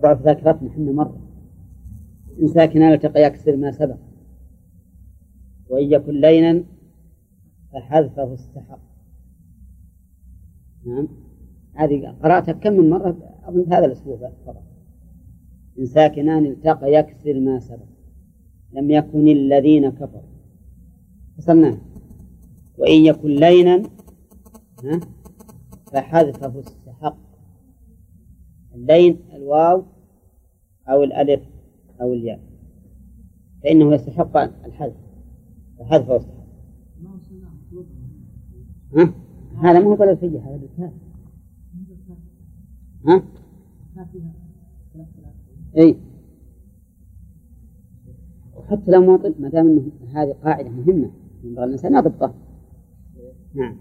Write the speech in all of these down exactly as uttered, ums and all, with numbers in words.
ضعف ذاكرتنا حنا مرة. إن ساكنا التقى يكسر ما سبق، وإن يكن لينا فحذفه استحق. نعم، هذه قرأتها كم من مرة أظن هذا الأسبوع فقط. إن ساكنان التقى يكسر ما سبق لم يكن الذين كفروا فصلناه. وإن يكن لينا فحذفه استحق. اللين الواو أو الألف أو الياء فإنه يستحق الحذف فحذفه استحق. ها؟ هذا مو بلا الفجة، هذا بالكاف. ها؟ إيه، وحتى لو ما طلب ما دام إنه هذه قاعدة مهمة ينبغي الإنسان يضبطها. نعم.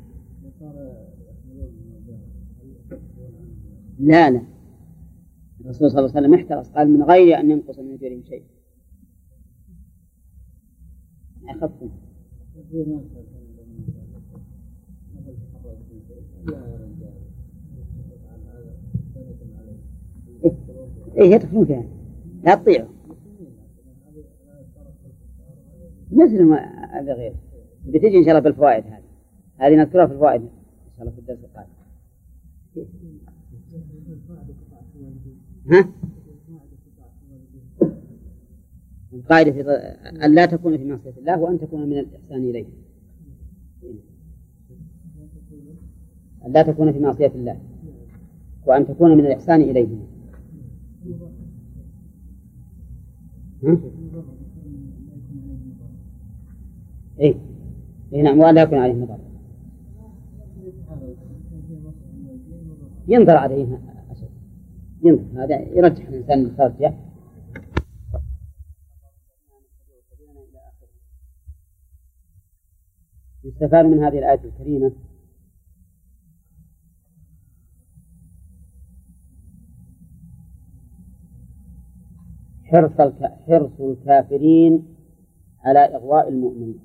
لا لا، الرسول صلى الله عليه وسلم احترس قال من غير أن ينقص من أجرهم شيء. أخذتم إيه يدخلون فيها لا تطيعوا مثل ما هذا غير. بتجي إن شاء الله بالفوائد هذه هذه نذكرها في الفوائد إن شاء الله في الدرس القادم. ها؟ القاعدة أن لا تكون في معصية الله وأن تكون من الإحسان إليه. أن لا تكون في معصية الله وأن تكون من الإحسان إليه. ها؟ إيه إيه نعم، وأن لا يكون عليه مضر ينظر عليه أشد ينظر. هذا يرجح الإنسان الخارجة. يستفاد من هذه الآية الكريمة حرص حرص الكافرين على إغواء المؤمنين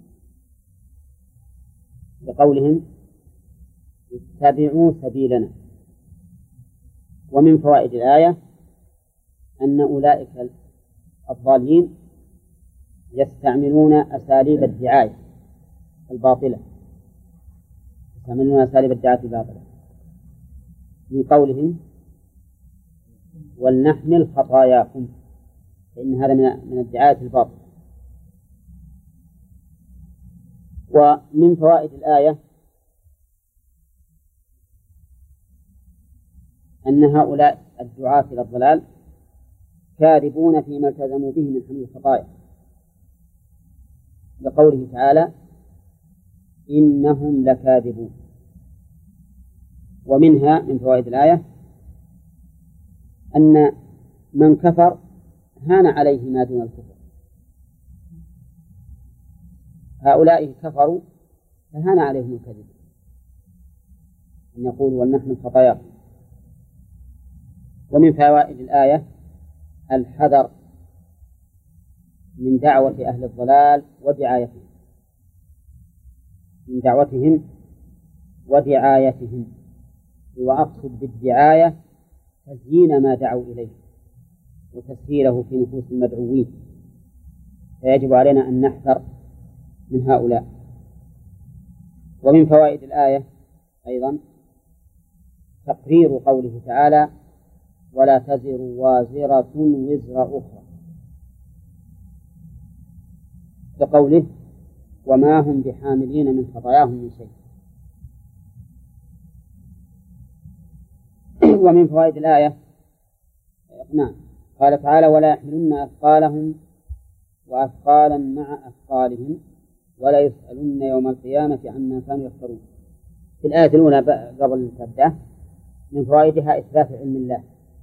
بقولهم اتبعوا سبيلنا. ومن فوائد الآية أن أولئك الضالين يستعملون أساليب الدعاية الباطلة يستعملون أساليب الدعاية الباطلة من قولهم ولنحمل خطاياكم، فإن هذا من الدعاية الباطلة. ومن فوائد الآية أن هؤلاء الدعاة إلى الضلال كاذبون فيما التزموا به من حمل الخطايا لقوله تعالى إنهم لكاذبون. ومنها من فوائد الآية أن من كفر هان عليه ما دون الكفر. هؤلاء كفروا فهان عليهم الكذب أن يقولوا ولنحمل خطاياكم. ومن فوائد الآية الحذر من دعوة أهل الضلال ودعايتهم من دعوتهم ودعايتهم وأقصد بالدعاية تزيين ما دعوا إليه وتسهيله في نفوس المدعوين، فيجب علينا أن نحذر من هؤلاء. ومن فوائد الآية أيضا تقرير قوله تعالى ولا تزر وازرة وزر أخرى بقوله وما هم بحاملين من خطاياهم من شيء. ومن فوائد الآية نعم قال تعالى ولا يحملن أثقالهم وأثقالا مع أثقالهم ولا يسألن يوم القيامة عما كانوا يفترون. في الآية الأولى قبل التبدأ من فوائدها إثبات علم الله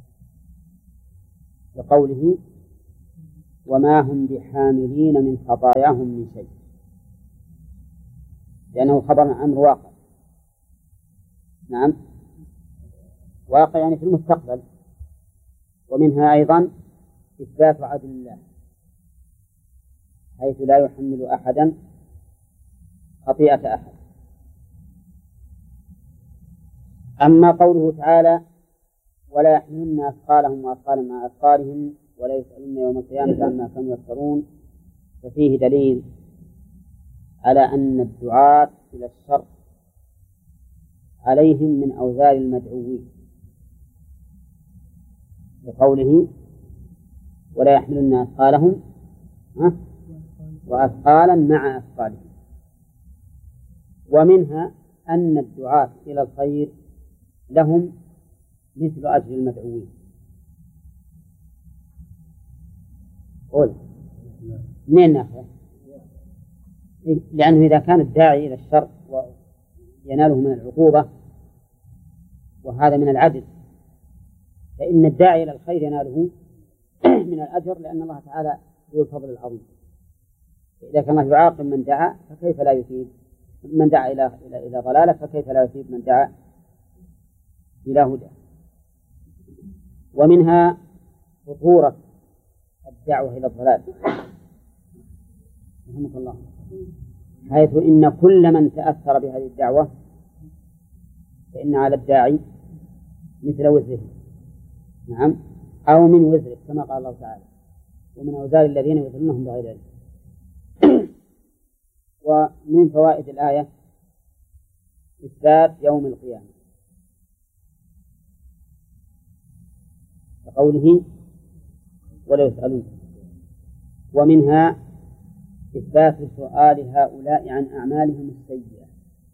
لقوله وما هم بحاملين من خطاياهم من شيء، لأنه خبر عن أمر واقع. نعم واقع يعني في المستقبل. ومنها أيضا إثبات عدل الله حيث لا يحمل أحدا خطيئة أحد. أما قوله تعالى ولا يحملن أثقالهم وأثقالا مع أثقالهم ولا يسألون يوم القيامة عما كانوا يفترون. ففيه دليل على أن الدعاة إلى الشر عليهم من أوزار المدعوين، بقوله ولا يحملن أثقالهم وأثقالا مع أثقالهم. ومنها أن الدعاة إلى الخير لهم مثل أجر المدعوين. قول منين ناخذ؟ لأنه إذا كان الداعي إلى الشر يناله من العقوبة وهذا من العدل، فإن الداعي إلى الخير يناله من الأجر، لأن الله تعالى ذو الفضل العظيم. إذا كان الله يعاقب من دعا فكيف لا يثيب من دعا إلى إلى إلى ضلالة، فكيف لا يثيب من دعا إلى هدى. ومنها خطورة الدعوة إلى الضلال رحمك الله، حيث إن كل من تأثر بهذه الدعوة فإن على الداعي مثل وزره، نعم، أو من وزره كما قال الله تعالى ومن أوزار الذين يضلونهم بغير علم. ومن فوائد الآية إثبات يوم القيامة كقوله ولا يسألون. ومنها إثبات سؤال هؤلاء عن أعمالهم السيئة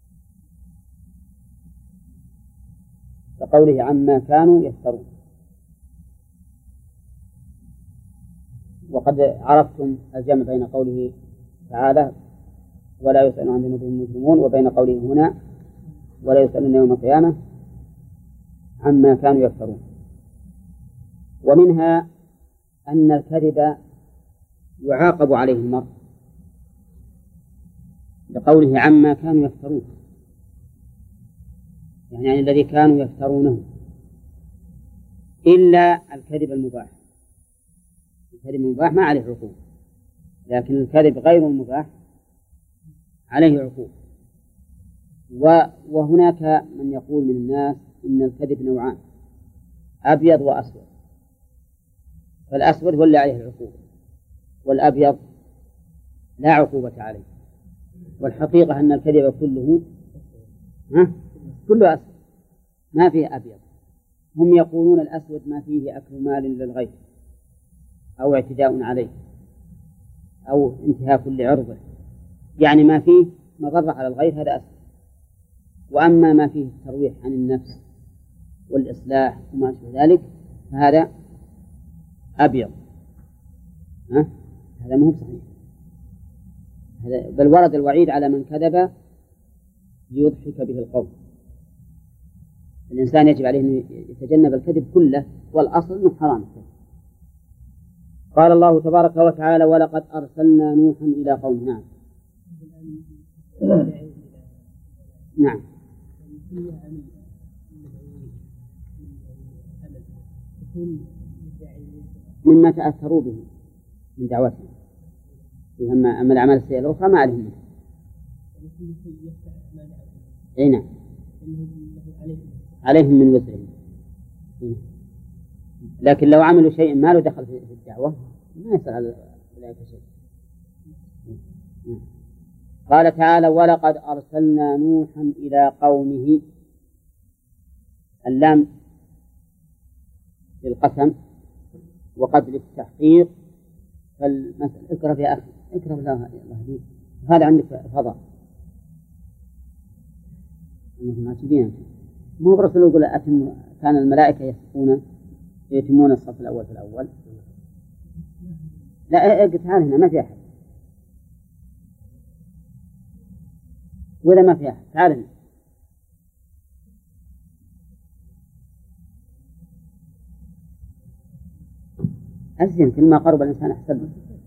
كقوله عما كانوا يفترون. وقد عرفتم الجمع بين قوله تعالى ولا يسأل عن ذنوبهم المجرمون وبين قوله هنا ولا يسألون يوم القيامة عما كانوا يفترون. ومنها أن الكذب يعاقب عليه المرء بقوله عما كانوا يفترون، يعني, يعني الذي كانوا يفترونه، إلا الكذب المباح. الكذب المباح ما عليه عقوبة، لكن الكذب غير المباح عليه عقوبة. وهناك من يقول من الناس إن الكذب نوعان، أبيض وأسود، فالأسود هو اللي عليه العقوبة والأبيض لا عقوبة عليه. والحقيقة أن الكذب كله ها كله أسود ما فيه أبيض. هم يقولون الأسود ما فيه أكل مال للغير أو اعتداء عليه أو انتهاك لعرضه، يعني ما فيه مضرة على الغير هذا أسود. وأما ما فيه الترويح عن النفس والإصلاح وما أشبه ذلك فهذا أبيض. ها؟ هذا ما هو صحيح، هذا بل ورد الوعيد على من كذب ليضحك به القوم. الإنسان يجب عليه أن يتجنب الكذب كله، والأصل أنه حرام الكذب. قال الله تبارك وتعالى ولقد أرسلنا نوحا إلى قومه. نعم نعم مما تأثروا به من دعوتهم، أما الأعمال السيئة الأخرى ما عليهم منها. أي نعم عليهم من وزرهم، لكن لو عملوا شيء ما له دخل في الدعوة ما يصير على ذلك شيء. قال تعالى ولقد أرسلنا نوحا إلى قومه. اللام للقسم وقد للتحقيق، فالمسألة اكره يا أخي اكره الله يهديك، هذا عندك فضاء أنهم عاتبين. مو برسول يقول أتم كان الملائكة يسقون يتمون الصف الأول في الأول. لا اقف تعال هنا ما في أحد ولا ما في أحد، تعال هنا. أزين كل ما قرب الإنسان أحسن.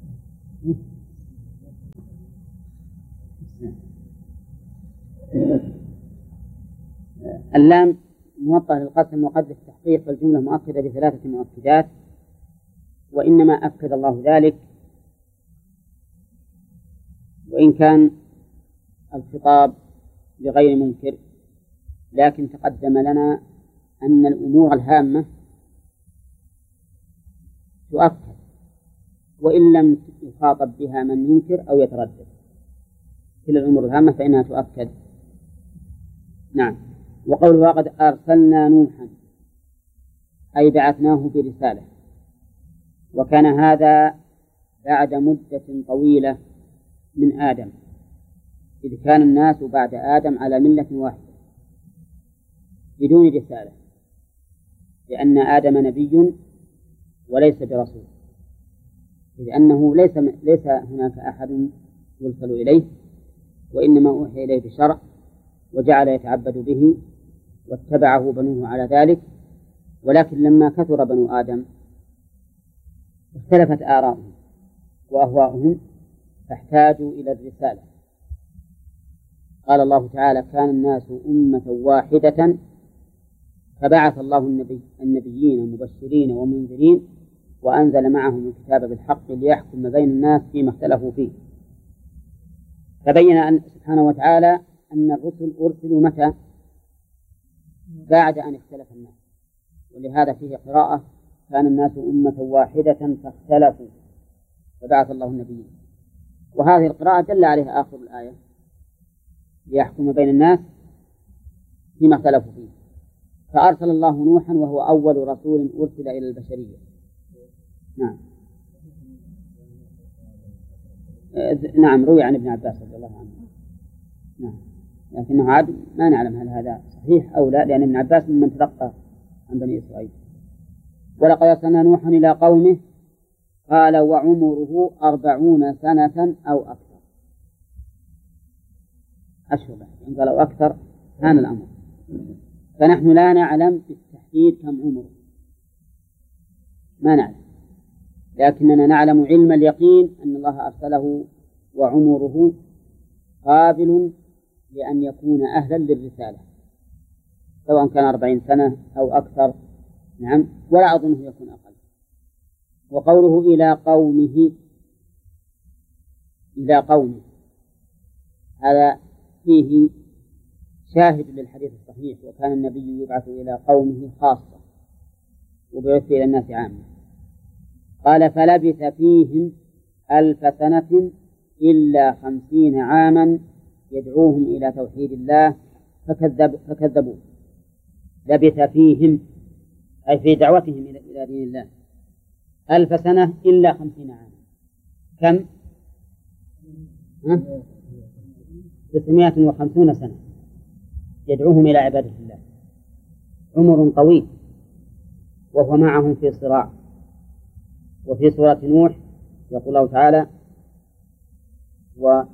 اللام موطأ للقسم وقد للتحقيق، فالجملة مؤكدة بثلاثة مؤكدات، وإنما أكد الله ذلك وإن كان الخطاب لغير منكر، لكن تقدم لنا أن الأمور الهامة تؤكد وإن لم يخاطب بها من ينكر أو يتردد. كل الأمور الهامة فإنها تؤكد. نعم. وقوله وقد أرسلنا نوحا أي بعثناه برسالة، وكان هذا بعد مدة طويلة من آدم، إذ كان الناس بعد آدم على ملة واحدة بدون رسالة، لأن آدم نبي وليس برسول، إذ أنه ليس ليس هناك أحد يرسل إليه، وإنما أوحي إليه بشرع وجعل يتعبد به واتبعه بنوه على ذلك. ولكن لما كثر بنو آدم اختلفت آراؤهم وأهواؤهم فاحتاجوا إلى الرسالة. قال الله تعالى كان الناس أمة واحدة فبعث الله النبي النبيين مبشرين ومنذرين وأنزل معهم الكتاب بالحق ليحكم بين الناس فيما اختلفوا فيه. فبين أن سبحانه وتعالى أن الرسل أرسلوا متى؟ بعد أن اختلف الناس، ولهذا فيه قراءة كان الناس أمة واحدة فاختلفوا فبعث الله النبيين، وهذه القراءة دل عليها آخر الآية ليحكم بين الناس فيما اختلفوا فيه. فأرسل الله نوحا وهو أول رسول أرسل إلى البشرية. نعم. نعم روي عن ابن عباس رضي الله عنه. نعم. لكنه عاد ما نعلم هل هذا صحيح أو لا، لأن ابن عباس ممن تلقى عن بني إسرائيل. ولقد أرسلنا نوحا إلى قومه قال وعمره أربعون سنة أو أكثر. أشهر إن قالوا أكثر كان الأمر، فنحن لا نعلم بالتحديد كم عمره، ما نعلم، لكننا نعلم علم اليقين أن الله أرسله وعمره قابل لأن يكون أهلا للرسالة، سواء كان أربعين سنة أو أكثر. نعم. ولا أظنه يكون أقل. وقوله إلى قومه إلى قومه هذا فيه شاهد للحديث الصحيح، وكان النبي يبعث إلى قومه خاصة وبعث إلى الناس عامة. قال فلبث فيهم ألف سنة إلا خمسين عاما يدعوهم إلى توحيد الله فكذب فكذبوه. لبث فيهم أي في دعوتهم إلى دين الله ألف سنة إلا خمسين عاما. كم؟ تسعمائة وخمسون سنة يدعوهم إلى عبادة الله، عمر طويل، وهو معهم في صراع. وفي سورة نوح يقول الله تعالى وقال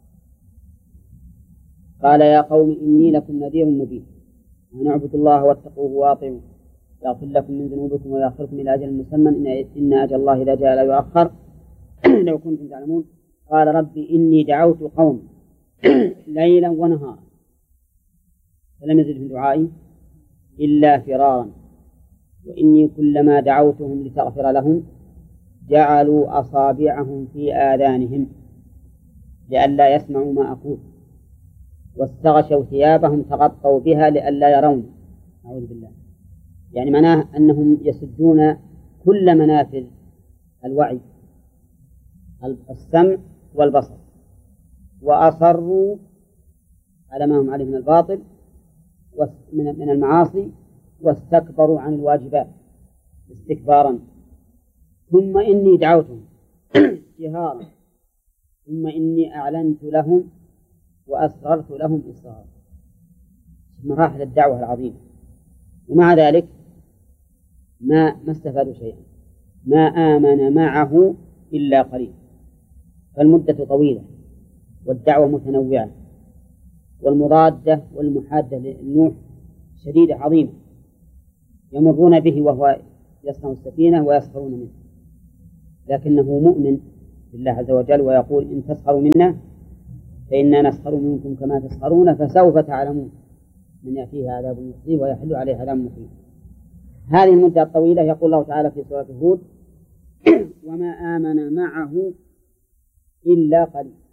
يا قوم إني لكم نذير مبين أن اعبدوا الله واتقوه وأطيعوه يغفر لكم من ذنوبكم ويأخركم إلى أجل مسمى إن أجل الله إذا جاء لا يؤخر لو كنتم تعلمون. قال ربي إني دعوت قومي ليلا ونهارا فلم يزدهم دعائي إلا فرارا وإني كلما دعوتهم لتغفر لهم جعلوا أصابعهم في آذانهم لئلا يسمعوا ما أقول واستغشوا ثيابهم تغطوا بها لئلا يرون. أعوذ بالله. يعني معناه أنهم يسدون كل منافذ الوعي السمع والبصر، وأصروا على ما هم عليه من الباطل من المعاصي واستكبروا عن الواجبات استكبارا. ثم إني دعوتهم جهارا ثم إني أعلنت لهم وأسررت لهم إسرارا. مراحل الدعوة العظيمة، ومع ذلك ما ما استفادوا شيئا، ما آمن معه إلا قليل. فالمدة طويلة والدعوة متنوعة والمضادة والمحادة للنوح شديدة عظيمة، يمرون به وهو يصنع السفينة ويسخرون منه، لكنه مؤمن بالله عز وجل ويقول إن تسخروا منا فإنا نسخر منكم كما تسخرون فسوف تعلمون من يأتيه عذاب مخزي ويحل عليه عذاب مقيم. هذه المدة الطويلة يقول الله تعالى في سورة هود وما آمن معه إلا قليل.